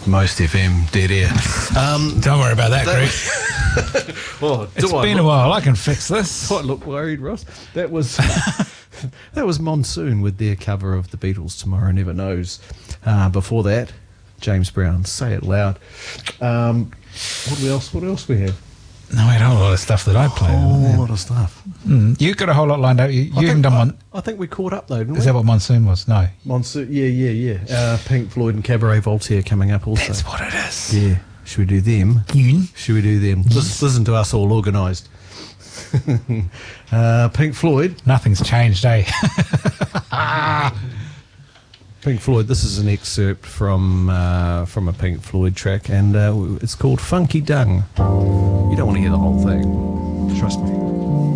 Most FM, dead air. Don't worry about that, Greg. It's been a while. I can fix this. Do I look worried, Ross? That was that was Monsoon with their cover of the Beatles' Tomorrow Never Knows. Before that, James Brown, Say It Loud. What else we have? No, we had a whole lot of stuff that I played. A whole lot of stuff. You got a whole lot lined up. You haven't done one. I think we caught up though, didn't we? Is that what Monsoon was? No. Monsoon, yeah. Pink Floyd and Cabaret Voltaire coming up also. That's what it is. Yeah. Should we do them? Should we do them? Listen to us all organised. Pink Floyd. Nothing's changed, eh? Pink Floyd. This is an excerpt from a Pink Floyd track, and it's called Funky Dung. You don't want to hear the whole thing. Trust me.